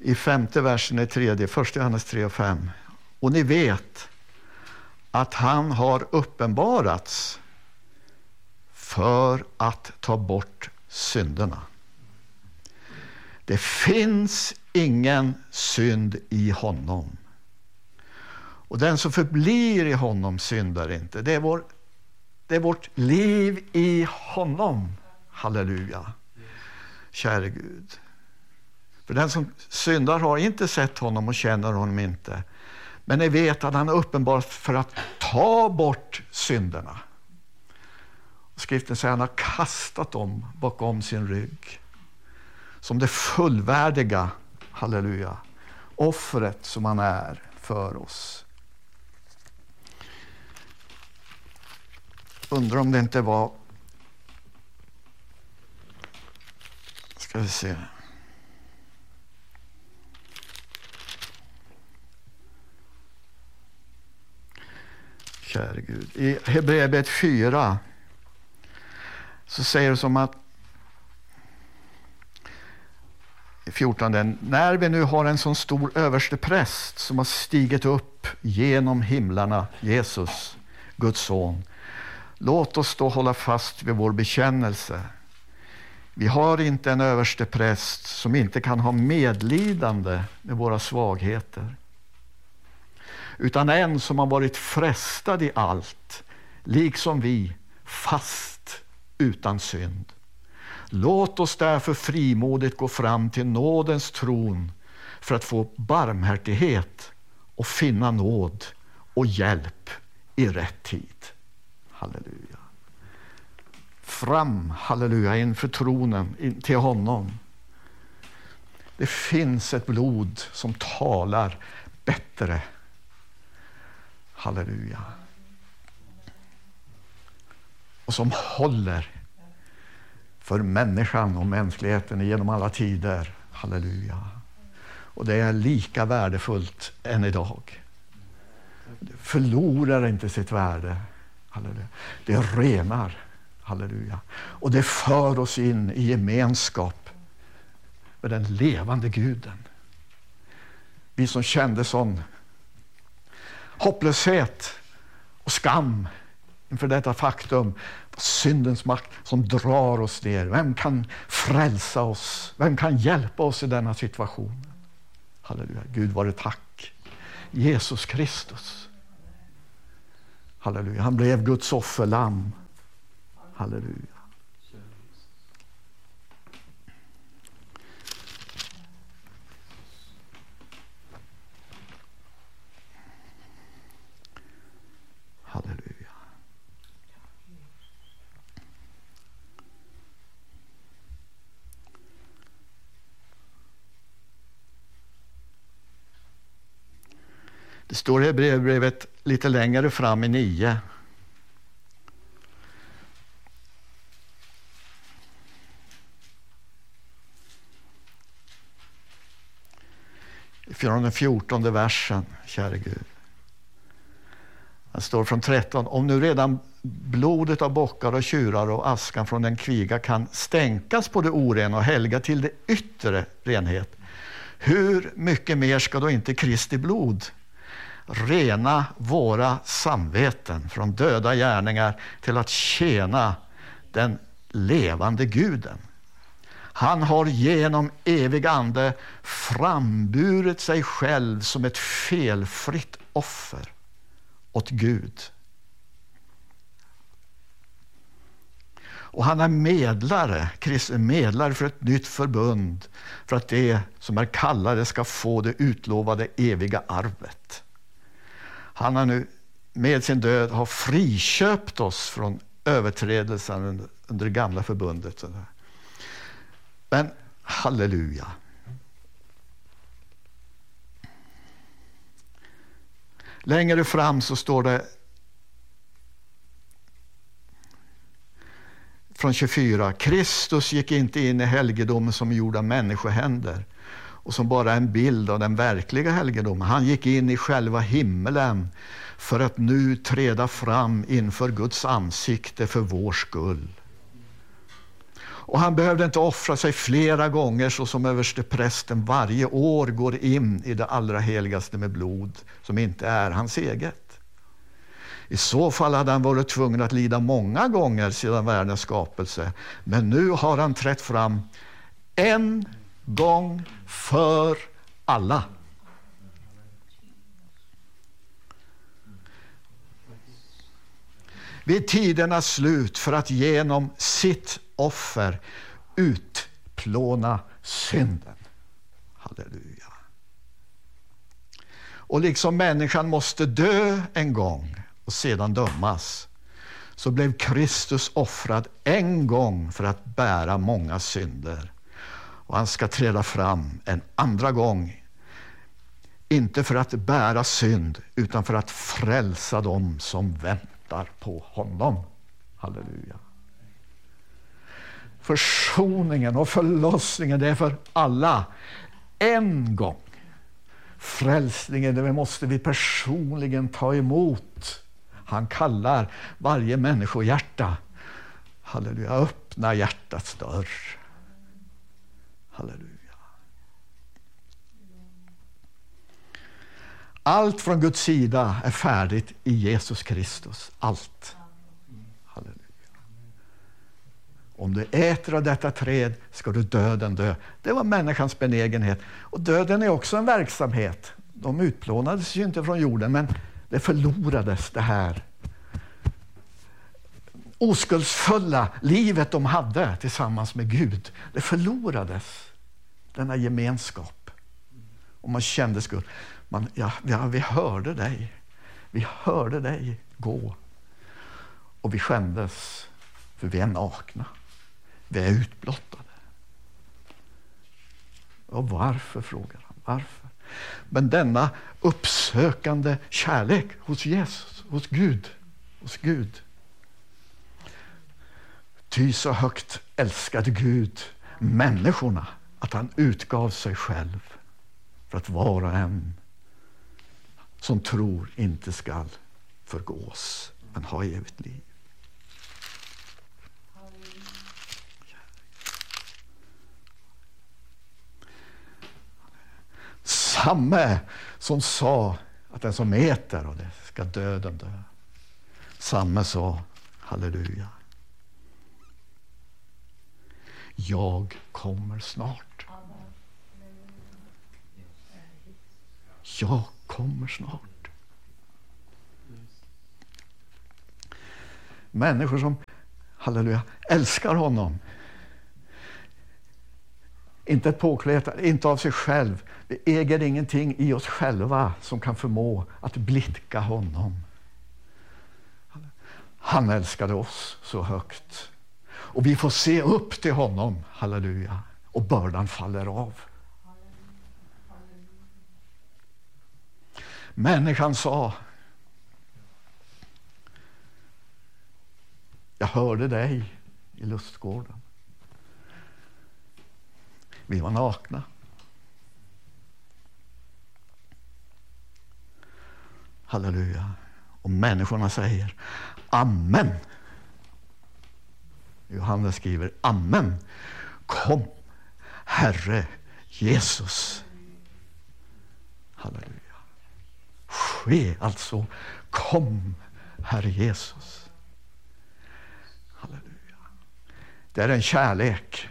i 5:e versen i 3:e, 1 Johannes 3 och 5. Och ni vet att han har uppenbarats för att ta bort synderna. Det finns ingen synd i honom. Och den som förblir i honom syndar inte. Det är vårt liv i honom. Halleluja. Käre Gud. För den som syndar har inte sett honom och känner honom inte. Men ni vet att han är uppenbart för att ta bort synderna. Skriften säger att han har kastat dem bakom sin rygg. Som det fullvärdiga, halleluja, offret som han är för oss. Undrar om det inte var, ska vi se, käre Gud, i Hebreerbrevet 4 så säger det som att i 14, när vi nu har en sån stor överstepräst som har stigit upp genom himlarna, Jesus, Guds son, låt oss då hålla fast vid vår bekännelse. Vi har inte en överstepräst som inte kan ha medlidande med våra svagheter, utan en som har varit frestad i allt, liksom vi, fast utan synd. Låt oss därför frimodigt gå fram till nådens tron för att få barmhärtighet och finna nåd och hjälp i rätt tid. Halleluja. Fram, halleluja, inför tronen, in till honom. Det finns ett blod som talar bättre. Halleluja. Och som håller för människan och mänskligheten genom alla tider. Halleluja. Och det är lika värdefullt än idag. Det förlorar inte sitt värde. Halleluja. Det renar. Halleluja. Och det för oss in i gemenskap med den levande Guden. Vi som kände sån hopplöshet och skam inför detta faktum, syndens makt som drar oss ner. Vem kan frälsa oss? Vem kan hjälpa oss i denna situation? Halleluja. Gud vare tack. Jesus Kristus. Halleluja. Han blev Guds offerlamm. Halleluja. Halleluja. Det står i Hebreerbrevet lite längre fram i 9. Från den 14:e versen, käre Gud. Det står från 13. Om nu redan blodet av bockar och tjurar och askan från den kviga kan stänkas på det orena och helga till det yttre renhet, hur mycket mer ska då inte Kristi blod rena våra samveten från döda gärningar till att tjäna den levande Guden? Han har genom evig ande framburit sig själv som ett felfritt offer åt Gud. Och han är medlare, Kristus medlare för ett nytt förbund, för att det som är kallade ska få det utlovade eviga arvet. Han har nu med sin död har friköpt oss från överträdelsen under det gamla förbundet. Men halleluja. Längre fram så står det från 24. Kristus gick inte in i helgedomen som gjord av människohänder och som bara en bild av den verkliga helgedomen. Han gick in i själva himmelen för att nu träda fram inför Guds ansikte för vår skull. Och han behövde inte offra sig flera gånger så som översteprästen varje år går in i det allra heligaste med blod som inte är hans eget. I så fall hade han varit tvungen att lida många gånger sedan världens skapelse. Men nu har han trätt fram en gång för alla. Vid tidernas slut för att genom sitt offer utplåna synden. Halleluja. Och liksom människan måste dö en gång och sedan dömas, så blev Kristus offrad en gång för att bära många synder. Och han ska träda fram en andra gång, inte för att bära synd utan för att frälsa dem som väntar på honom. Halleluja. Försoningen och förlossningen, det är för alla en gång. Frälsningen, det måste vi personligen ta emot. Han kallar varje människohjärta. Halleluja, öppna hjärtats dörr. Halleluja. Allt från Guds sida är färdigt i Jesus Kristus. Allt. Halleluja. Om du äter av detta träd ska du döden dö. Det var människans benägenhet. Och döden är också en verksamhet. De utplånades ju inte från jorden, men det förlorades det här oskuldsfulla livet de hade tillsammans med Gud. Det förlorades, denna gemenskap. Och man kände skuld. Vi hörde dig. Vi hörde dig gå. Och vi skämdes, för vi är nakna. Vi är utblottade. Och varför, frågar han. Varför? Men denna uppsökande kärlek hos Jesus, hos Gud. Ty så högt älskade Gud människorna att han utgav sig själv för att vara en som tror inte skall förgås men ha evigt liv. Samme som sa att den som äter och det ska döden dö. Samme sa, halleluja. Jag kommer snart. Jag kommer snart. Människor som, halleluja, älskar honom. Inte ett påklätt, inte av sig själv. Vi äger ingenting i oss själva som kan förmå att blicka honom. Han älskade oss så högt. Och vi får se upp till honom, halleluja. Och bördan faller av. Människan sa, jag hörde dig i lustgården. Vi var nakna. Halleluja. Och människorna säger amen. Johannes skriver amen. Kom, Herre Jesus. Halleluja. Ske alltså. Kom, Herre Jesus. Halleluja. Det är en kärlek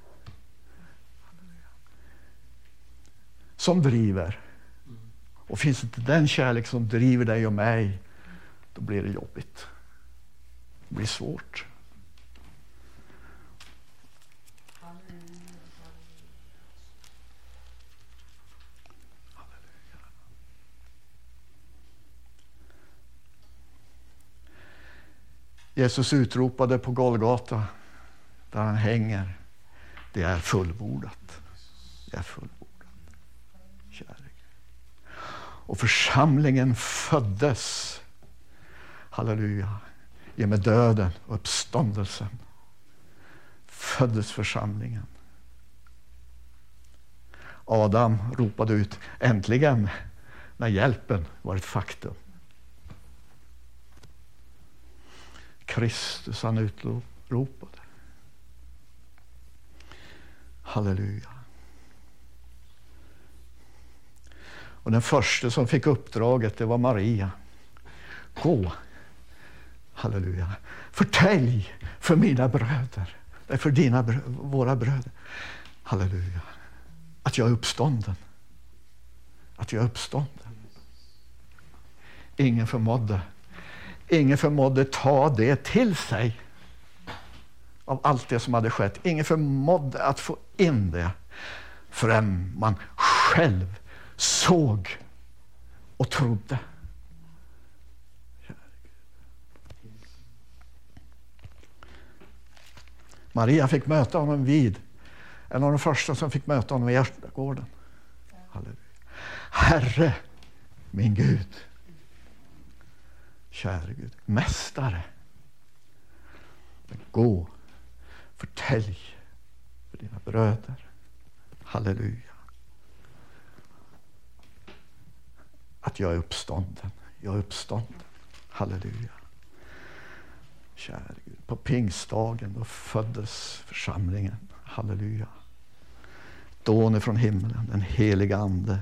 som driver. Och finns inte den kärlek som driver dig och mig, då blir det jobbigt. Det blir svårt. Jesus utropade på Golgata, där han hänger, det är fullbordat. Det är fullbordat. Kärlek. Och församlingen föddes, halleluja, i och med döden och uppståndelsen. Föddes församlingen. Adam ropade ut, äntligen, när hjälpen var ett faktum. Kristus, han utropade. Halleluja. Och den första som fick uppdraget, det var Maria. Gå. Halleluja. Förtälj för mina bröder. För våra bröder. Halleluja. Att jag är uppstånden. Att jag är uppstånden. Ingen förmådde ta det till sig. Av allt det som hade skett. Ingen förmådde att få in det. Förrän man själv såg och trodde. Maria fick möta honom en av de första som fick möta honom i Gärstagården. Halleluja. Herre, min Gud. Käre Gud. Mästare. Gå. Förtälj för dina bröder. Halleluja. Att jag är uppstånden. Jag är uppstånden. Halleluja. Käre Gud. På pingstdagen då föddes församlingen. Halleluja. Dån från himlen. Den heliga ande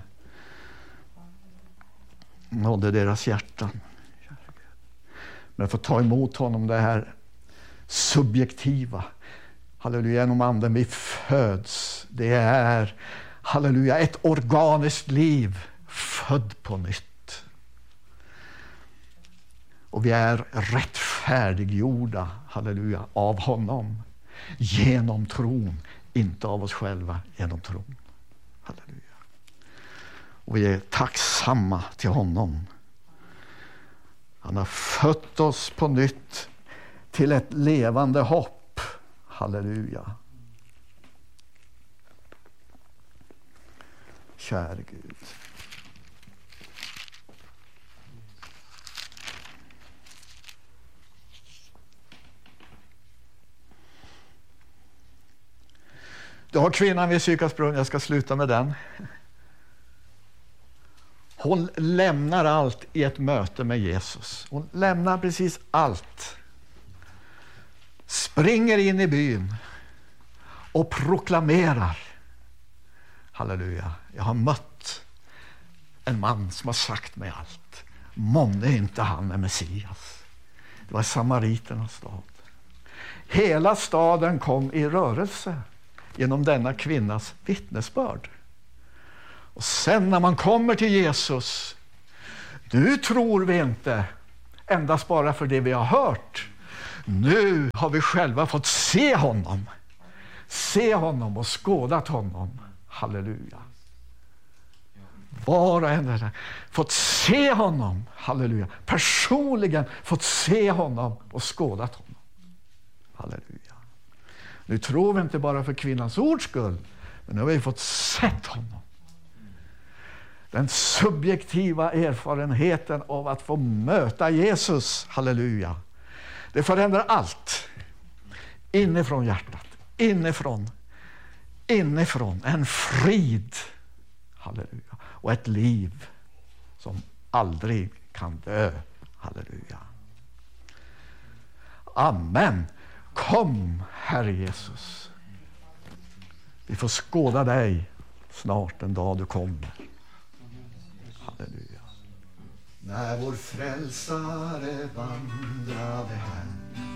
nådde deras hjärtan. Men att få ta emot honom, det här subjektiva. Halleluja, genom anden vi föds. Det är, halleluja, ett organiskt liv född på nytt. Och vi är rättfärdiggjorda, halleluja, av honom. Genom tron, inte av oss själva, genom tron. Halleluja. Och vi är tacksamma till honom. Han har fött oss på nytt till ett levande hopp. Halleluja. Käre Gud. Du har kvinnan vid Sykars brunn, jag ska sluta med den. Hon lämnar allt i ett möte med Jesus. Hon lämnar precis allt. Springer in i byn och proklamerar. Halleluja. Jag har mött en man som har sagt mig allt. Månne inte han är Messias. Det var samariternas stad. Hela staden kom i rörelse genom denna kvinnas vittnesbörd. Och sen när man kommer till Jesus, nu tror vi inte endast bara för det vi har hört. Nu har vi själva fått se honom. Se honom och skådat honom. Halleluja. Var och en har fått se honom. Halleluja. Personligen fått se honom och skådat honom. Halleluja. Nu tror vi inte bara för kvinnans ords skull, men nu har vi fått sett honom. Den subjektiva erfarenheten av att få möta Jesus. Halleluja. Det förändrar allt. Inifrån hjärtat. Inifrån. En frid. Halleluja. Och ett liv som aldrig kan dö. Halleluja. Amen. Kom, Herre Jesus. Vi får skåda dig snart en dag du kommer. Halleluja. När vår frälsare vandrade hem